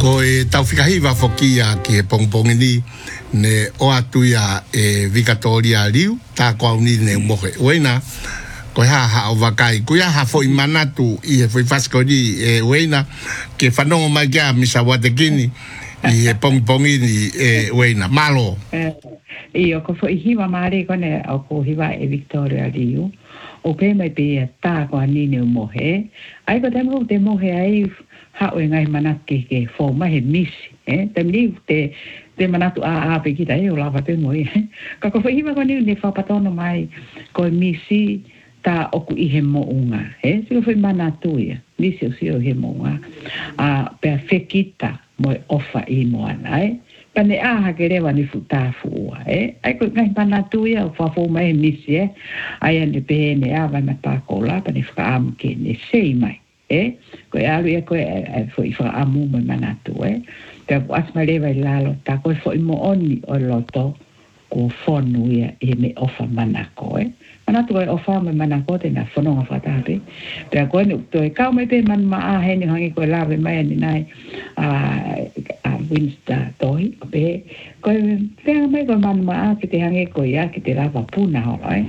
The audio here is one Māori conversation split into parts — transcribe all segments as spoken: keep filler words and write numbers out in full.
ko e tau whikahiwa whokia ki he pongpongi ni ne o atu ia e Victoria Liu tā kua uni ne umohe uena ko ha ha o wakai ko ia ha fo i manatu i he fo i fasko ni e uena ke whanongo mai kia misa watekini i he pongpongi ni e uena malo i o ko fo i hiwa maare kone o ko hiwa e Victoria Liu o pe mai pe tā kua ni ne umohe ai ko te mo te mohe ai ha o ngai manaki ke fo mai he misi eh te ni te te manatu a a pe kita e o lava te moi ka ko foi ma ko ni ne fa patono mai ko misi ta oku i he mo unga eh se ko foi manatu ia misi o si o he mo unga a pe fekita mo ofa i mo anai pane a ha ke rewa ni futa fu eh ai ko ngai manatu ia fa fo mai misi eh ai ane pe ne a va na pa ko la pane fa am ke ne sei mai eh ko ya ri ko e foi fa amu me manatu eh te asmare vai lalo ta ko foi mo oni o loto ko fonu ia e me ofa manako eh manatu e ofa me manako te na fono nga fata pe te ko ni to e ka me pe man ma a he ni hangi ko lave mai ni nai a a winsta toi pe ko te mai ko man ma a ki te hangi ko ya ki te lava puna ho ai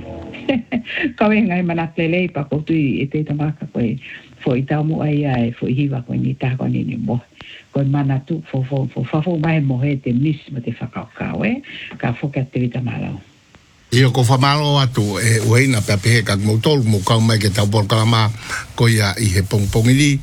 ka we ngai manatlele pa ko tu e te tamaka ko foi tamu ai ai foi hiwa ko ni ta ko ni ni mo ko manatu fo fo fo fo fo mai mo he te mismo te whakaukau e ka fo ke activita malo io ko fa malo atu e ueina pe pe ka mo tol mo ka mai ke tau por kalama ko ia i he pongpongi ni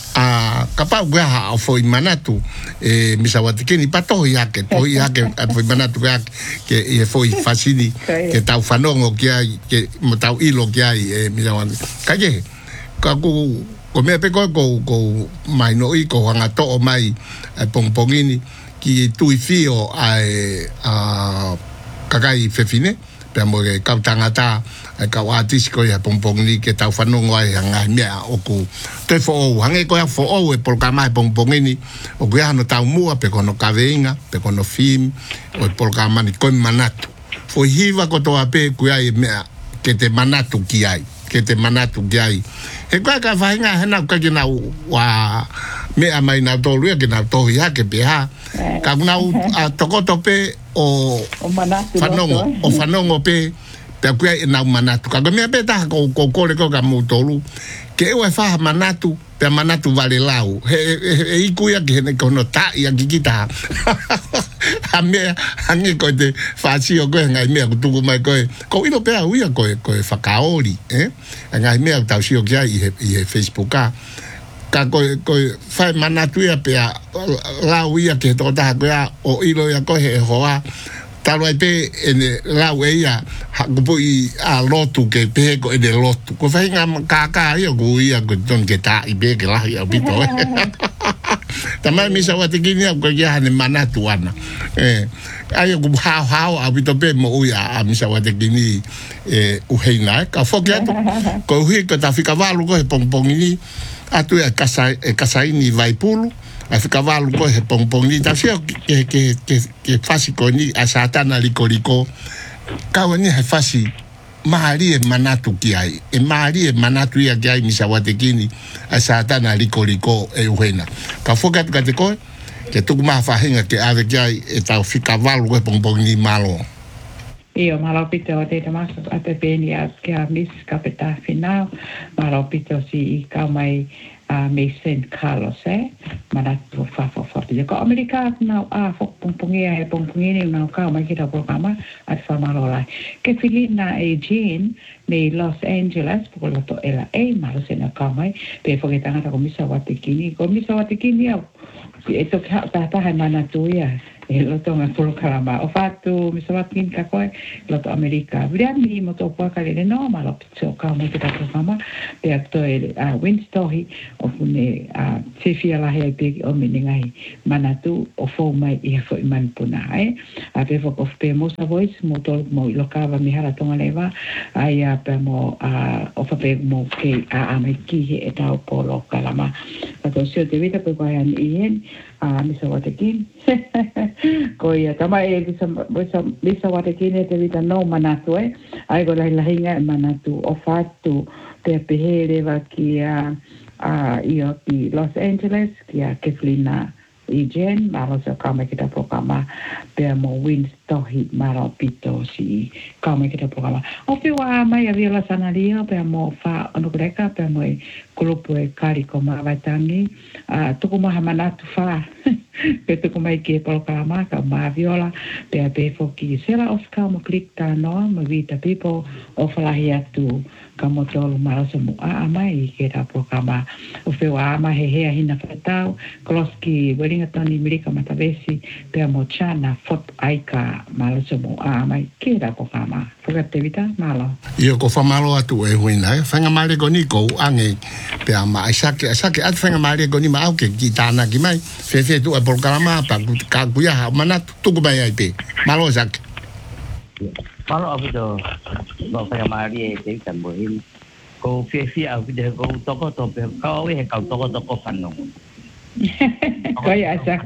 a kapa gua ha foi manatu e misa watikini pato ia ke to ia ke foi manatu ka ke e foi fasini ke tau fanongo ke ke mo tau ilo ke ai e misa wan ka je ka ku ko me pe ko ko ko mai no i ko hanga to mai e pongpongini ki tu i fio ai a kakai fefine pe mo ke ka tangata e ka watis ko ya pongpongini ke tau fanongo ai hanga mea o ku te fo hange ko ya fo o e por kama pongpongini o ku ya no tau mua pe kono kavenga pe kono film o por kama ni ko manatu fo hiva ko to ape ku ya mea ke te manatu ki ai ke te manatu ki ai e kwa ka fainga hena ka ke na wa me a mai na to ru ke na to ya ke pe ha ka na a toko to pe o o manatu fanongo o fanongo pe pe kwa na manatu ka me pe ta ko ko ko le ko ka mo to ru ke o fa manatu pe manatu vale lau e e ku ya ke ne ko no ta ya kikita a me angi ko te fa si o ko ngai me ko tu mai ko ko ino pe a uia ko ko fa kaoli eh ngai me ta si o ya i i Facebook ka ka ko ko fa manatu ya pe a la uia ke to ta ko ya o ilo ya ko he hoa talo pe en la uia ha ko i a lotu ke pe ko de lotu ko fa nga ka ka yo ko ia ko don ke ta i be ke la ya bito tamai misa watikini ko ya ne manatu ana eh ayo ku ha ha a bito pe mo uia a misa watikini eh uheina ka fokia ko hui ko ta fika valu ko pongpongini atu e kasai e kasai ni vai pulu a fika valu ko he pongpongini ta sia ke ke ke ke fasi ko ni a satana liko ka wani he fasi mahali e manatu ki ai e mahali e manatu ia ki ai misa watikini a satana liko e uheina ka fokia ka te ko ke tuku maha whahinga ke ave ki ai e tau fika valu ko pongpongini malo io malo pito te te masa a te peni a ke a mis ka peta final malo pito si i ka mai a me Saint Carlos eh mana tu fa fa fa te ko Amerika na a fo pongpongi e pongpongi ni na ka mai kita programa at fa malo lai ke filina e Jean ne Los Angeles por lo to ela e malo se na ka mai pe fo ke tanga ko misa watikini ko misa watikini e to ka ta ta mana tu ya e lo to me por kalama o fatu misa watin ka ko lo to Amerika bria mi mo to pa ka le no malo pizzo ka mai kita programa pe to e a Winstory o fune a sefia la he pe o meningai manatu o fo mai e fo man puna e a pe fo of pe mo sa voice mo to mo lo ka va mi hala tonga leva ai a pe mo a o fa pe mo ke a a me ki e ta o polo kalama ka to sio te vita pe ko an ien a mi sa watekin ko ia tama e bisa bisa bisa watekin te vita no manatu e ai go la hinga manatu o fatu pe pe va ki a a io ki Los Angeles ki a Keflina i jen malo so kama kita programa pe mo win tohi malo pito si kama kita programa o pe wa mai a viola sanaria pe mo fa ono greka pe mo grupo e kari ko ma vatangi a tuku ma hamana tu fa pe tuku mai ke programa ka ma viola pe pe foki sera oska mo klik ta no mo vita people o fala hiatu ka mo tolu malo so mo a mai ke ta programa o pe wa ma he he hina fatau kloski weringa tani mirika matavesi pe mo chana fot aika malo so mo a mai ke ta programa fogate vita malo io ko fa malo atu e huina fanga male ko ni ko ange pe ama sake sake at fanga male ko ni ma au ke gitana ki mai fe fe tu e programa pa ka kuya mana tu ko mai ai pe malo sake malo abu do lo fanga male te kan bo hin ko fe fe abu de ko to ko to pe ka we ka to ko to ko pano ko ya sa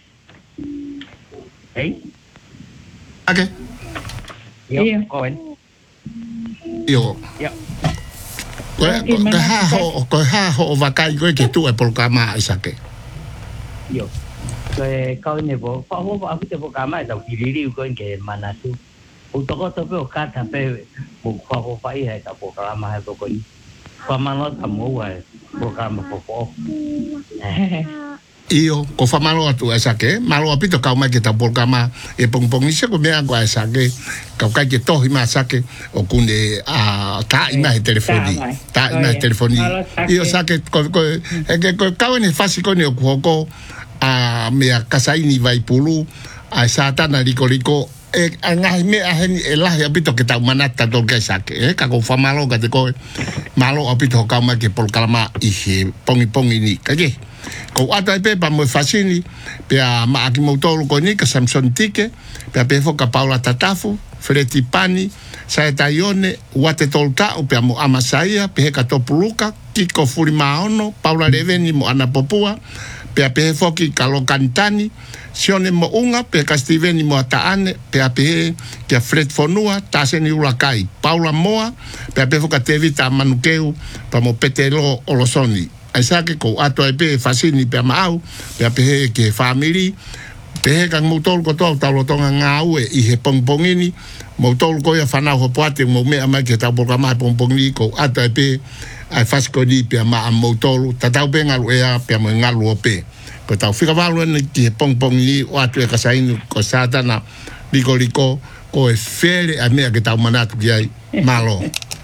hey okay yo ko en yo yo ko ko ha ho ko ha ho vakai ko ke tu e programa sake yo ko ka ne bo fa ho abu de programa da ki li ko ke manatu o to ko to pe o ka ta pe mo fa ho fa i ta programa ha ko ni fa mano ta mo wa programa po po io ko fa malo atu sake malo apito ka mai ke ta programa e pong pong ni se ko me agua sake ka ka ke to hima sake o kune a ta ina e telefoni ta ina e telefoni io sake ko ko e ke ko ka ni fasi ko ni ko ko a me a kasaini vai pulu a satana liko liko e ngai me a hen e la apito ke ta manata to ke sake e ka ko fa malo ka te ko malo apito ka mai ke programa i he pongi pongi ni ka ke ko ata pe pa mo fasini pe a ma aki motolo ko ni ka Samson Tike pe pe fo ka Paula Tatafu Freti Pani Sae Taione Wate Tolta o pe mo Amasaia pe ka Topuluka Kiko Furimaono Paula Reveni mo ana Popua pe pe fo ki Kalo Kantani Sione mo unga pe ka Steveni mo Ataane pe pe ke Fred Fonua Taseni Ulakai Paula Moa pe pe fo ka Tevita Manukeu pa mo Petelo Olosoni ai sake ko ato ai pe fasini pe mau pe pe ke family pe kan motol ko to talo tonga ngau e i he pongpongini motol ko ya fana ho poate mo me ama ke ta programa pongpongini ko ato ai pe ai fasko ni pe ma motol ta tau pe ngalu e pe mo ngalu pe ko ta fika valu ni ke pongpongini o ato e ka sainu ko satana liko liko ko e fere a me ke ta manatu ki ai malo